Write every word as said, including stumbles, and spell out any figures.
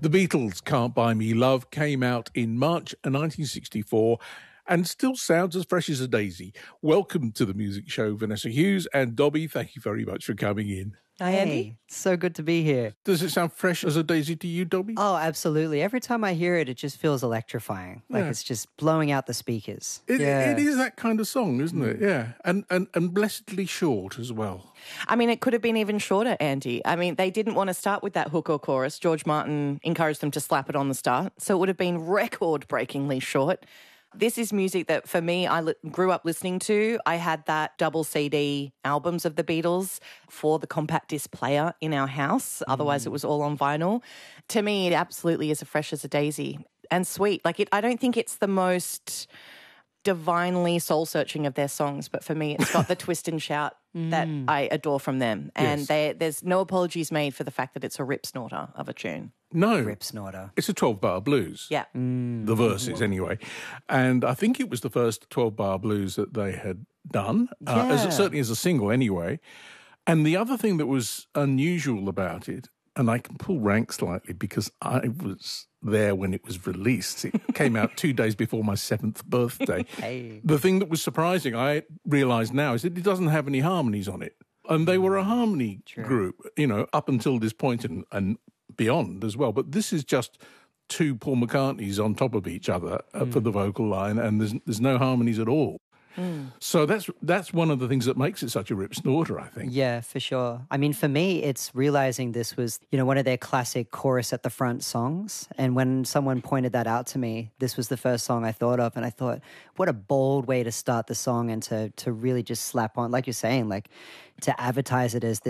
The Beatles' Can't Buy Me Love came out in March nineteen sixty-four and still sounds as fresh as a daisy. Welcome to the music show, Vanessa Hughes and Dobby. Thank you very much for coming in. Hi, Andy. So good to be here. Does it sound fresh as a daisy to you, Dobby? Oh, absolutely. Every time I hear it, it just feels electrifying. Like Yeah. it's just blowing out the speakers. It, yeah. it is that kind of song, isn't it? Yeah. And, and, and blessedly short as well. I mean, it could have been even shorter, Andy. I mean, they didn't want to start with that hook or chorus. George Martin encouraged them to slap it on the start. So it would have been record-breakingly short. This is music that, for me, I li- grew up listening to. I had that double C D albums of the Beatles for the compact disc player in our house. Mm. Otherwise, it was all on vinyl. To me, it absolutely is as fresh as a daisy and sweet. Like, it, I don't think it's the most divinely soul-searching of their songs, but for me, it's got the twist and shout that Mm. I adore from them. And Yes. they, there's no apologies made for the fact that it's a rip snorter of a tune. No. Rip snorter. It's a twelve-bar blues. Yeah. The verses, anyway. And I think it was the first twelve-bar blues that they had done, uh, as, Yeah. certainly as a single anyway. And the other thing that was unusual about it, and I can pull rank slightly because I was there when it was released. It came out two days before my seventh birthday. Hey. The thing that was surprising, I realise now, is that it doesn't have any harmonies on it. And they were a harmony group, you know, up until this point and, and beyond as well. But this is just two Paul McCartneys on top of each other uh, Mm. for the vocal line, and there's there's no harmonies at all. Mm. So that's that's one of the things that makes it such a rip snorter, I think. Yeah, for sure. I mean, for me, it's realizing this was, you know, one of their classic chorus at the front songs. And when someone pointed that out to me, this was the first song I thought of. And I thought, what a bold way to start the song and to to really just slap on, like you're saying, like to advertise it as this